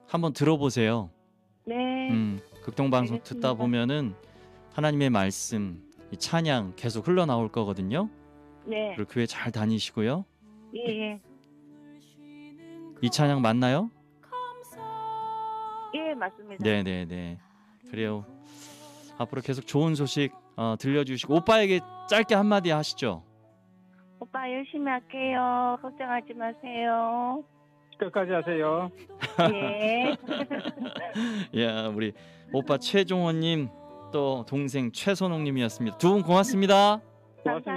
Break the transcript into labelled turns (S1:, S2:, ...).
S1: 한번 들어보세요.
S2: 네.
S1: 극동방송
S2: 알겠습니다.
S1: 듣다 보면은 하나님의 말씀, 이 찬양 계속 흘러나올 거거든요.
S2: 네.
S1: 그리고 교회 잘 다니시고요.
S2: 예.
S1: 이 찬양 맞나요?
S2: 예, 맞습니다.
S1: 네네네. 그래요. 앞으로 계속 좋은 소식 들려주시고 오빠에게 짧게 한마디 하시죠.
S2: 오빠 열심히 할게요. 걱정하지 마세요.
S3: 끝까지 하세요.
S2: 예.
S1: 예, 우리 오빠 최종원님 또 동생 최선홍님이었습니다. 두 분 고맙습니다.
S3: 고맙습니다.